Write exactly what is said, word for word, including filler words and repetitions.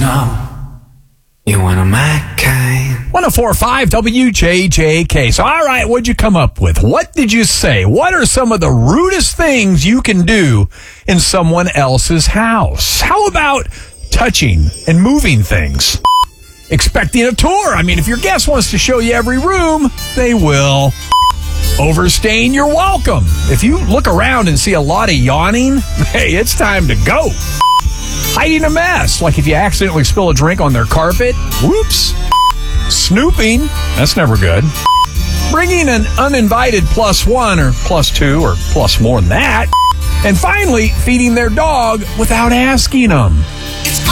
some. You one of my kind. one oh four point five W J J K. So, all right, what'd you come up with? What did you say? What are some of the rudest things you can do in someone else's house? How about touching and moving things? Expecting a tour. I mean, if your guest wants to show you every room, they will. Overstaying your welcome. If you look around and see a lot of yawning, hey, it's time to go. Hiding a mess, like if you accidentally spill a drink on their carpet. Whoops. Snooping. That's never good. Bringing an uninvited plus one or plus two or plus more than that. And finally, feeding their dog without asking them.